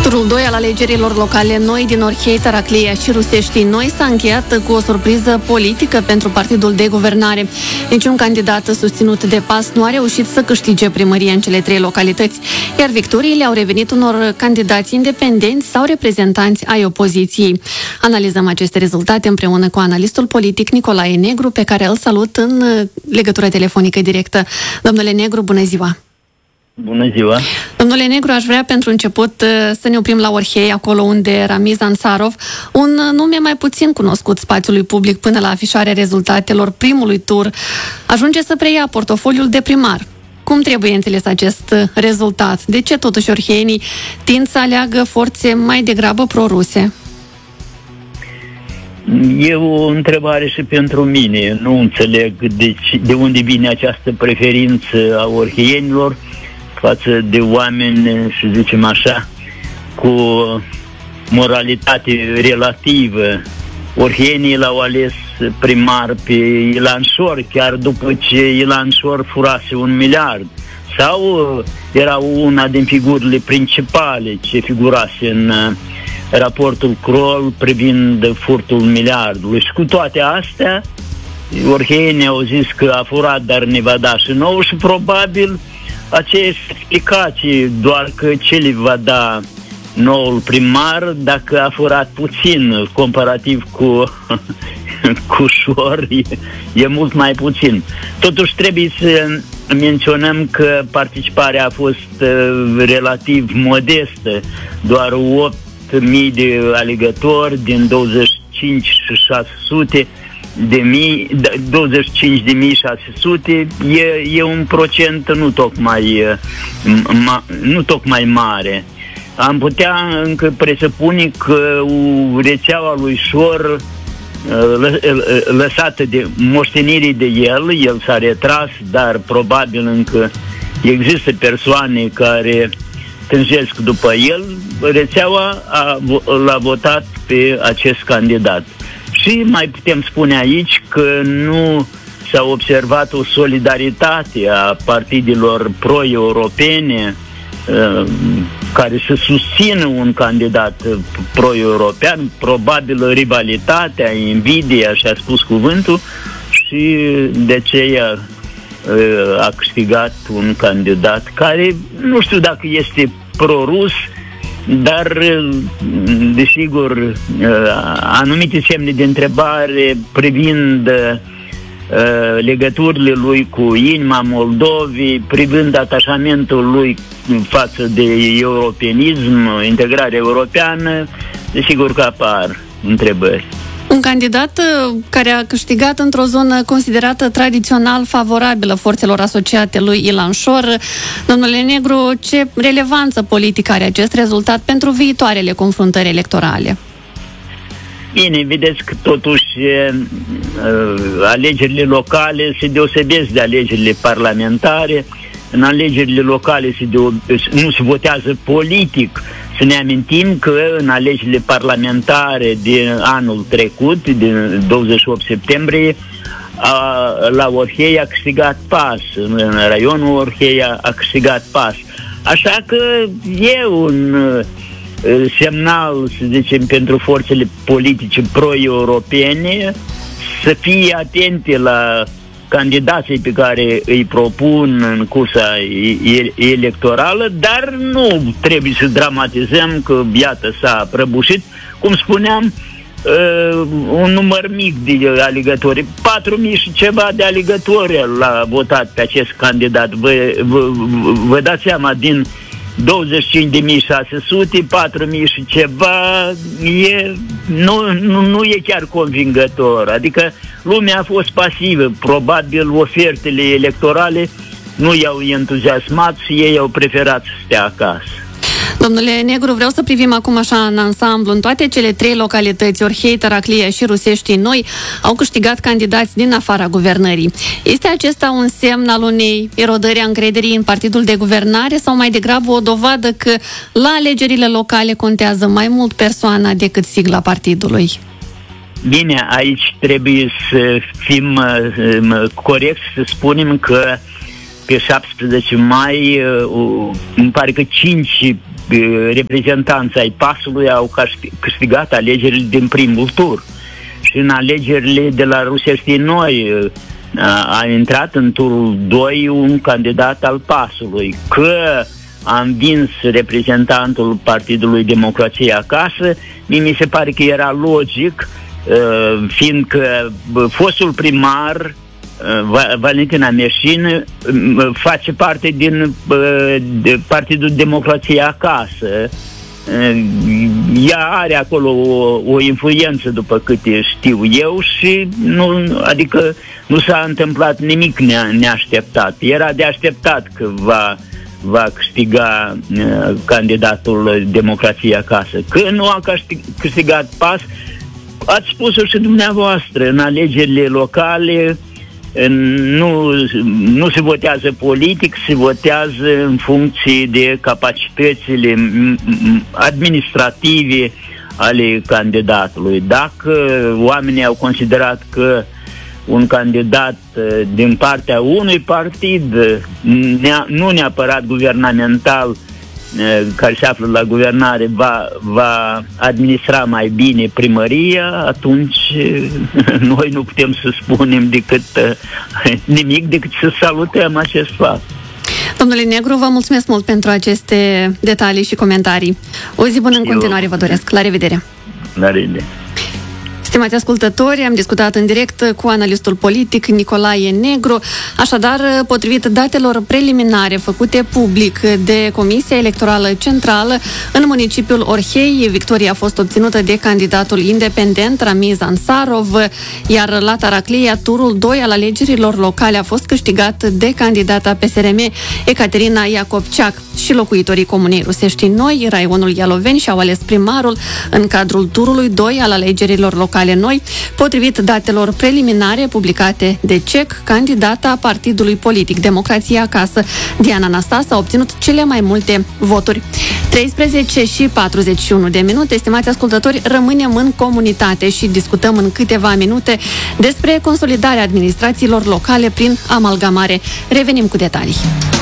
Turul 2 al alegerilor locale noi din Orhei, Taraclia și Rusești Noi s-a încheiat cu o surpriză politică pentru partidul de guvernare. Niciun candidat susținut de PAS nu a reușit să câștige primăria în cele 3 localități, iar victoriile au revenit unor candidați independenți sau reprezentanți ai opoziției. Analizăm aceste rezultate împreună cu analistul politic Nicolae Negru, pe care îl salut în legătură telefonică directă. Domnule Negru, bună ziua! Bună ziua! Domnule Negru, aș vrea pentru început să ne oprim la Orhei, acolo unde Ramiz Ansarov, un nume mai puțin cunoscut spațiului public până la afișarea rezultatelor primului tur, ajunge să preia portofoliul de primar. Cum trebuie înțeles acest rezultat? De ce totuși orheienii tind să aleagă forțe mai degrabă proruse? E o întrebare și pentru mine. Nu înțeleg de unde vine această preferință a orheienilor față de oameni, să zicem așa, cu moralitate relativă. Orheienii l-au ales primar pe Ilan Șor, chiar după ce Ilan Șor furase 1 miliard. Sau era una din figurile principale ce figurase în raportul Kroll privind furtul miliardului. Și cu toate astea, orheienii au zis că a furat, dar ne va da și nou și probabil aceeași explicație, doar că ce le va da noul primar dacă a furat puțin, comparativ cu Șor, e mult mai puțin. Totuși trebuie să menționăm că participarea a fost relativ modestă, doar 8.000 de alegători din 25.600 e un procent nu tocmai mare. Am putea încă presupune că rețeaua lui Șor, lăsată de moștenirii de el s-a retras, dar probabil încă există persoane care tânjesc după el, rețeaua l-a votat pe acest candidat. Și mai putem spune aici că nu s-a observat o solidaritate a partidelor pro-europene care să susțină un candidat pro-european, probabil rivalitatea, invidia, și-a spus cuvântul, și de aceea a câștigat un candidat care nu știu dacă este pro-rus, dar, desigur, anumite semne de întrebare privind legăturile lui cu inima Moldovei, privind atașamentul lui față de europenism, integrarea europeană, desigur că apar întrebări. Un candidat care a câștigat într-o zonă considerată tradițional favorabilă forțelor asociate lui Ilan Șor. Domnule Negru, ce relevanță politică are acest rezultat pentru viitoarele confruntări electorale? Bine, vedeți că totuși alegerile locale se deosebesc de alegerile parlamentare. În alegerile locale nu se votează politic. Să ne amintim că în alegerile parlamentare din anul trecut, din 28 septembrie, la Orhei a câștigat PAS, în raionul Orhei a câștigat PAS. Așa că e un semnal, să zicem, pentru forțele politice pro-europene să fie atente la candidații pe care îi propun în cursa electorală, dar nu trebuie să dramatizăm că, iată, s-a prăbușit. Cum spuneam, un număr mic de alegători, 4.000 și ceva de alegători l-a votat pe acest candidat. Vă dați seama, din 25.600, 4.000 și ceva, nu e chiar convingător. Adică lumea a fost pasivă. Probabil ofertele electorale nu i-au entuziasmat și ei au preferat să stea acasă. Domnule Negru, vreau să privim acum așa în ansamblu. În toate cele 3 localități, Orhei, Taraclia și Rusești Noi, au câștigat candidați din afara guvernării. Este acesta un semn al unei erodări a încrederii în partidul de guvernare sau mai degrabă o dovadă că la alegerile locale contează mai mult persoana decât sigla partidului? Bine, aici trebuie să fim corecți, să spunem că pe 17 mai îmi pare că 5 reprezentanții ai PAS-ului au câștigat alegerile din primul tur. Și în alegerile de la Rusești Noi a intrat în turul 2 un candidat al PAS-ului. Că a învins reprezentantul Partidului Democrație Acasă, mi se pare că era logic, fiindcă fostul primar Valentina Meșin face parte din Partidul Democrație Acasă. Ea are acolo o influență, după câte știu eu, și nu s-a întâmplat nimic neașteptat. Era de așteptat că va câștiga candidatul Democrație Acasă. Că nu a câștigat PAS, ați spus-o și dumneavoastră, în alegerile locale nu se votează politic, se votează în funcție de capacitățile administrative ale candidatului. Dacă oamenii au considerat că un candidat din partea unui partid, nu neapărat guvernamental, care se află la guvernare, va administra mai bine primăria, atunci noi nu putem să spunem nimic decât să salutăm acest fapt. Domnule Negru, vă mulțumesc mult pentru aceste detalii și comentarii. O zi bună în continuare vă doresc. La revedere! La revedere! Stimați ascultători, am discutat în direct cu analistul politic Nicolae Negru. Așadar, potrivit datelor preliminare făcute public de Comisia Electorală Centrală, în municipiul Orhei, victoria a fost obținută de candidatul independent Ramiz Ansarov, iar la Taraclia, turul 2 al alegerilor locale a fost câștigat de candidata PSRM Ecaterina Iacobceac. Și locuitorii Comunei Rusești Noi, raionul Ialoveni, și-au ales primarul în cadrul turului 2 al alegerilor locale noi. Potrivit datelor preliminare publicate de CEC, candidata partidului politic Democrație Acasă, Diana Năstase, a obținut cele mai multe voturi. 13:41, estimați ascultători, rămânem în comunitate și discutăm în câteva minute despre consolidarea administrațiilor locale prin amalgamare. Revenim cu detalii.